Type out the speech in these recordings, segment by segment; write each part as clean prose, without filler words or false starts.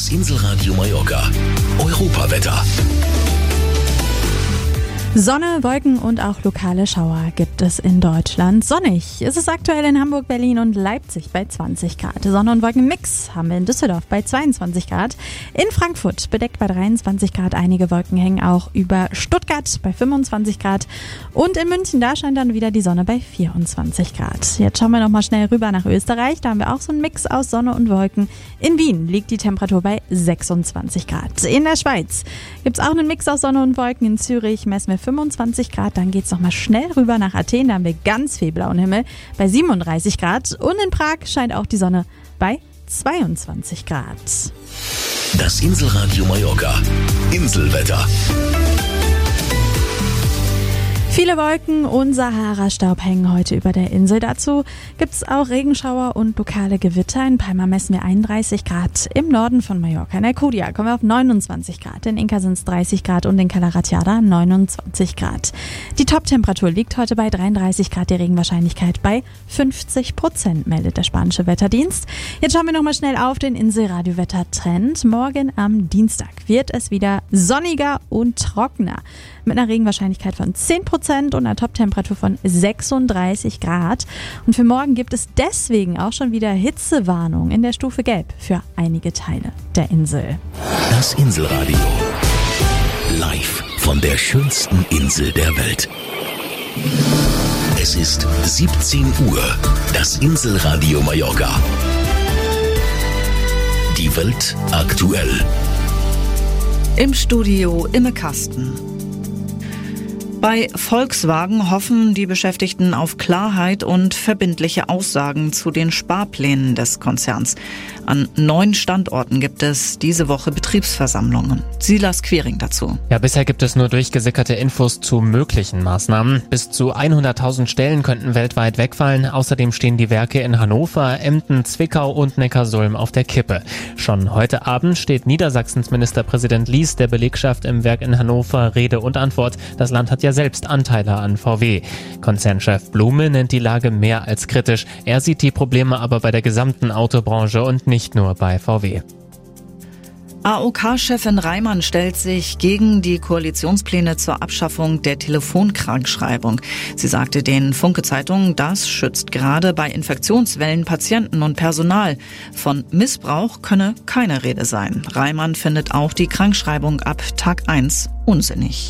Das Inselradio Mallorca. Europawetter. Sonne, Wolken und auch lokale Schauer gibt es in Deutschland. Sonnig ist es aktuell in Hamburg, Berlin und Leipzig bei 20 Grad. Sonne- und Wolkenmix haben wir in Düsseldorf bei 22 Grad. In Frankfurt bedeckt bei 23 Grad. Einige Wolken hängen auch über Stuttgart bei 25 Grad. Und in München, da scheint dann wieder die Sonne bei 24 Grad. Jetzt schauen wir nochmal schnell rüber nach Österreich. Da haben wir auch so einen Mix aus Sonne und Wolken. In Wien liegt die Temperatur bei 26 Grad. In der Schweiz gibt es auch einen Mix aus Sonne und Wolken. In Zürich messen wir 25 Grad, dann geht es nochmal schnell rüber nach Athen, da haben wir ganz viel blauen Himmel bei 37 Grad und in Prag scheint auch die Sonne bei 22 Grad. Das Inselradio Mallorca. Inselwetter. Viele Wolken und Sahara-Staub hängen heute über der Insel. Dazu gibt es auch Regenschauer und lokale Gewitter. In Palma messen wir 31 Grad. Im Norden von Mallorca, in Alcudia, kommen wir auf 29 Grad. In Inca sind es 30 Grad und in Cala Ratjada 29 Grad. Die Top-Temperatur liegt heute bei 33 Grad. Die Regenwahrscheinlichkeit bei 50%, meldet der spanische Wetterdienst. Jetzt schauen wir nochmal schnell auf den Inselradio-Wettertrend. Morgen am Dienstag wird es wieder sonniger und trockener. Mit einer Regenwahrscheinlichkeit von 10% und einer Top-Temperatur von 36 Grad. Und für morgen gibt es deswegen auch schon wieder Hitzewarnung in der Stufe Gelb für einige Teile der Insel. Das Inselradio. Live von der schönsten Insel der Welt. Es ist 17 Uhr. Das Inselradio Mallorca. Die Welt aktuell. Im Studio Imme Kasten. Bei Volkswagen hoffen die Beschäftigten auf Klarheit und verbindliche Aussagen zu den Sparplänen des Konzerns. An 9 Standorten gibt es diese Woche Betriebsversammlungen. Silas Quiring dazu. Ja, bisher gibt es nur durchgesickerte Infos zu möglichen Maßnahmen. Bis zu 100.000 Stellen könnten weltweit wegfallen. Außerdem stehen die Werke in Hannover, Emden, Zwickau und Neckarsulm auf der Kippe. Schon heute Abend steht Niedersachsens Ministerpräsident Lies der Belegschaft im Werk in Hannover Rede und Antwort. Das Land hat ja selbst Anteile an VW. Konzernchef Blume nennt die Lage mehr als kritisch. Er sieht die Probleme aber bei der gesamten Autobranche und nicht nur bei VW. AOK-Chefin Reimann stellt sich gegen die Koalitionspläne zur Abschaffung der Telefonkrankschreibung. Sie sagte den Funke-Zeitungen, das schützt gerade bei Infektionswellen Patienten und Personal. Von Missbrauch könne keine Rede sein. Reimann findet auch die Krankschreibung ab Tag 1 unsinnig.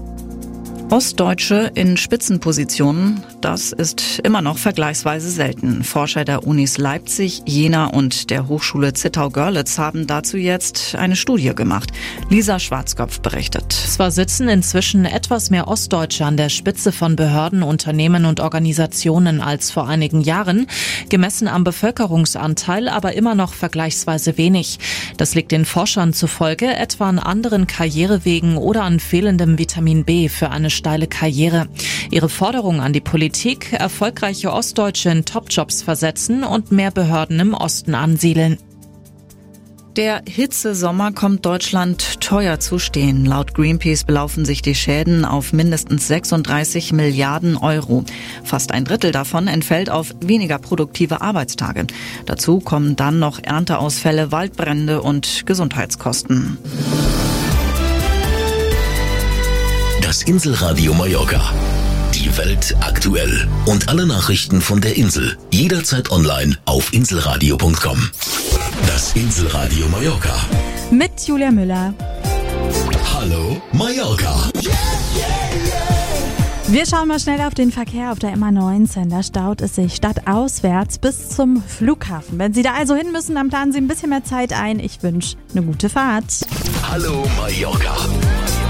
Ostdeutsche in Spitzenpositionen, das ist immer noch vergleichsweise selten. Forscher der Unis Leipzig, Jena und der Hochschule Zittau-Görlitz haben dazu jetzt eine Studie gemacht. Lisa Schwarzkopf berichtet. Zwar sitzen inzwischen etwas mehr Ostdeutsche an der Spitze von Behörden, Unternehmen und Organisationen als vor einigen Jahren, gemessen am Bevölkerungsanteil aber immer noch vergleichsweise wenig. Das liegt den Forschern zufolge etwa an anderen Karrierewegen oder an fehlendem Vitamin B für eine steile Karriere. Ihre Forderung an die Politik: erfolgreiche Ostdeutsche in Topjobs versetzen und mehr Behörden im Osten ansiedeln. Der Hitzesommer kommt Deutschland teuer zu stehen. Laut Greenpeace belaufen sich die Schäden auf mindestens 36 Milliarden Euro. Fast ein Drittel davon entfällt auf weniger produktive Arbeitstage. Dazu kommen dann noch Ernteausfälle, Waldbrände und Gesundheitskosten. Das Inselradio Mallorca. Die Welt aktuell. Und alle Nachrichten von der Insel. Jederzeit online auf inselradio.com. Das Inselradio Mallorca. Mit Julia Müller. Hallo Mallorca. Wir schauen mal schnell auf den Verkehr auf der MA19. Da staut es sich stadtauswärts bis zum Flughafen. Wenn Sie da also hin müssen, dann planen Sie ein bisschen mehr Zeit ein. Ich wünsche eine gute Fahrt. Hallo Mallorca.